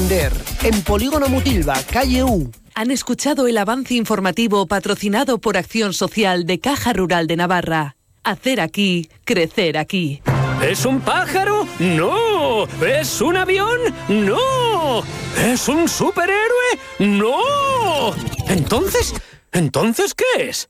vender. En Polígono Mutilva, calle U. Han escuchado el avance informativo patrocinado por Acción Social de Caja Rural de Navarra. Hacer aquí, crecer aquí. ¿Es un pájaro? ¡No! ¿Es un avión? ¡No! ¿Es un superhéroe? ¡No! ¿Entonces qué es?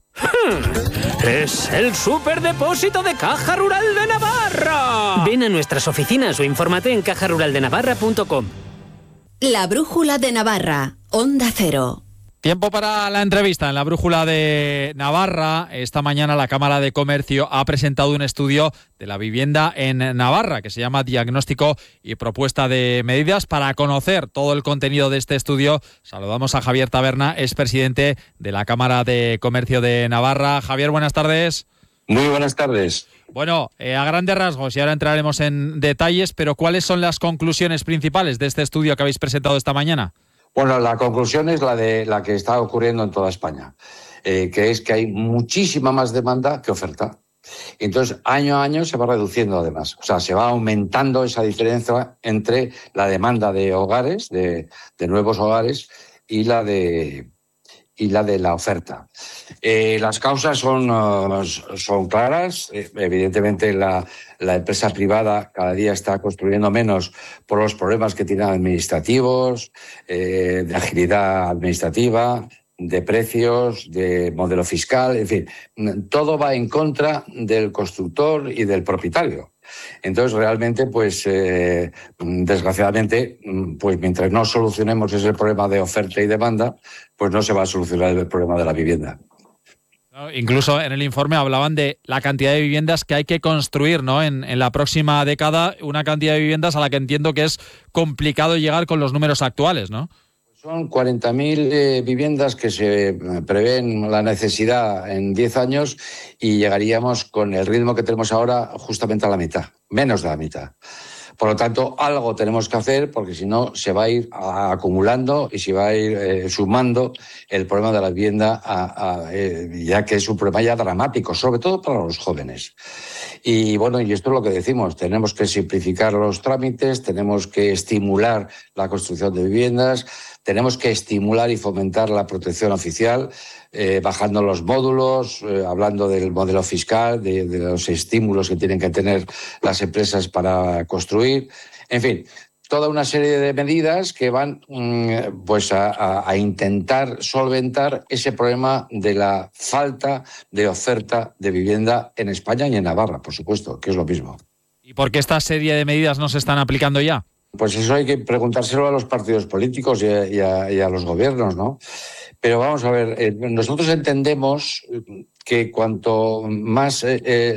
¡Es el superdepósito de Caja Rural de Navarra! Ven a nuestras oficinas o infórmate en cajaruraldenavarra.com. La Brújula de Navarra, Onda Cero. Tiempo para la entrevista en la Brújula de Navarra. Esta mañana la Cámara de Comercio ha presentado un estudio de la vivienda en Navarra que se llama Diagnóstico y Propuesta de Medidas. Para conocer todo el contenido de este estudio, saludamos a Javier Taberna, es presidente de la Cámara de Comercio de Navarra. Javier, buenas tardes. Muy buenas tardes. Bueno, a grandes rasgos, y ahora entraremos en detalles, pero ¿cuáles son las conclusiones principales de este estudio que habéis presentado esta mañana? Bueno, la conclusión es la que está ocurriendo en toda España, que es que hay muchísima más demanda que oferta. Entonces, año a año se va reduciendo además. O sea, se va aumentando esa diferencia entre la demanda de hogares, de nuevos hogares, y la de la oferta. Las causas son claras. Evidentemente, la empresa privada cada día está construyendo menos por los problemas que tiene administrativos, de agilidad administrativa, de precios, de modelo fiscal, en fin, todo va en contra del constructor y del propietario. Entonces, realmente, pues, desgraciadamente, pues mientras no solucionemos ese problema de oferta y demanda, pues no se va a solucionar el problema de la vivienda. Incluso en el informe hablaban de la cantidad de viviendas que hay que construir, ¿no? En la próxima década, una cantidad de viviendas a la que entiendo que es complicado llegar con los números actuales, ¿no? Son 40.000 viviendas que se prevén la necesidad en 10 años y llegaríamos con el ritmo que tenemos ahora justamente a la mitad, menos de la mitad. Por lo tanto, algo tenemos que hacer porque si no se va a ir acumulando y se va a ir sumando el problema de la vivienda, ya que es un problema ya dramático, sobre todo para los jóvenes. Y bueno, y esto es lo que decimos, tenemos que simplificar los trámites, tenemos que estimular la construcción de viviendas, tenemos que estimular y fomentar la protección oficial, bajando los módulos, hablando del modelo fiscal, de los estímulos que tienen que tener las empresas para construir. En fin, toda una serie de medidas que van pues a intentar solventar ese problema de la falta de oferta de vivienda en España y en Navarra, por supuesto, que es lo mismo. ¿Y por qué esta serie de medidas no se están aplicando ya? Pues eso hay que preguntárselo a los partidos políticos y a los gobiernos, ¿no? Pero vamos a ver, nosotros entendemos que cuanto más,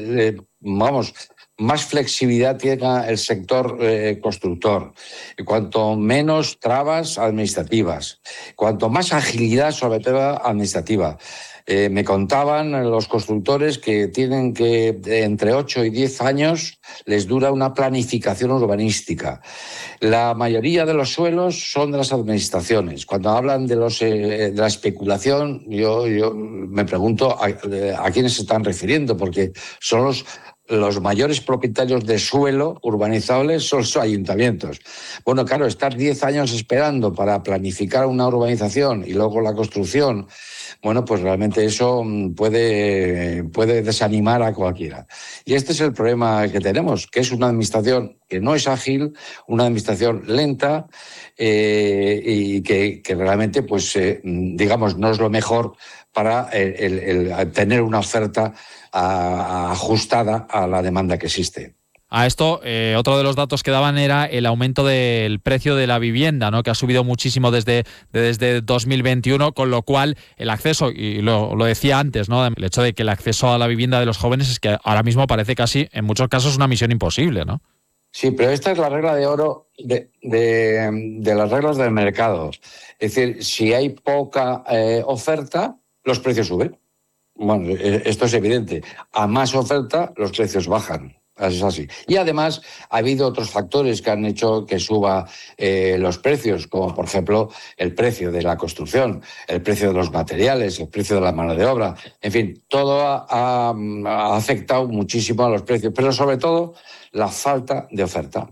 más flexibilidad tenga el sector constructor, cuanto menos trabas administrativas, cuanto más agilidad, sobre todo administrativa. Me contaban los constructores que tienen que, entre 8 y 10 años, les dura una planificación urbanística. La mayoría de los suelos son de las administraciones. Cuando hablan de la especulación, yo me pregunto a quiénes se están refiriendo, porque son los mayores propietarios de suelo urbanizable son los ayuntamientos. Bueno, claro, estar 10 años esperando para planificar una urbanización y luego la construcción, bueno, pues realmente eso puede desanimar a cualquiera. Y este es el problema que tenemos, que es una administración que no es ágil, una administración lenta y que realmente, pues, digamos, no es lo mejor para el tener una oferta ajustada a la demanda que existe. A esto, otro de los datos que daban era el aumento del precio de la vivienda, ¿no? Que ha subido muchísimo desde 2021, con lo cual el acceso, y lo decía antes, ¿no? El hecho de que el acceso a la vivienda de los jóvenes es que ahora mismo parece casi, en muchos casos, una misión imposible, ¿no? Sí, pero esta es la regla de oro de las reglas del mercado. Es decir, si hay poca oferta, los precios suben. Bueno, esto es evidente. A más oferta, los precios bajan. Es así. Y además ha habido otros factores que han hecho que suba los precios, como por ejemplo el precio de la construcción, el precio de los materiales, el precio de la mano de obra. En fin, todo ha afectado muchísimo a los precios, pero sobre todo la falta de oferta.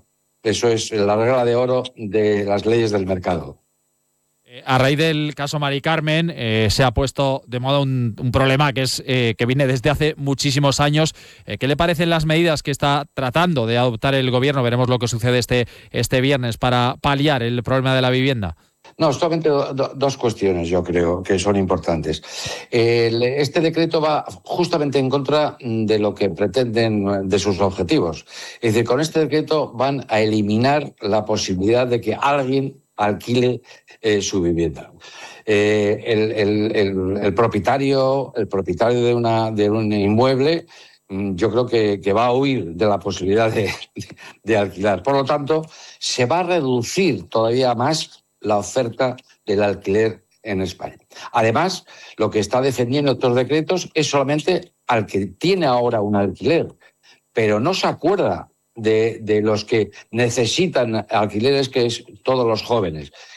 Eso es la regla de oro de las leyes del mercado. A raíz del caso Mari Carmen se ha puesto de moda un problema que viene desde hace muchísimos años. ¿Qué le parecen las medidas que está tratando de adoptar el gobierno? Veremos lo que sucede este viernes para paliar el problema de la vivienda. No, solamente dos cuestiones yo creo que son importantes. Este decreto va justamente en contra de lo que pretenden, de sus objetivos. Es decir, con este decreto van a eliminar la posibilidad de que alguien alquile su vivienda. El propietario de un inmueble, yo creo que va a huir de la posibilidad de alquilar. Por lo tanto, se va a reducir todavía más la oferta del alquiler en España. Además, lo que está defendiendo estos decretos es solamente al que tiene ahora un alquiler, pero no se acuerda de los que necesitan alquileres, que es todos los jóvenes,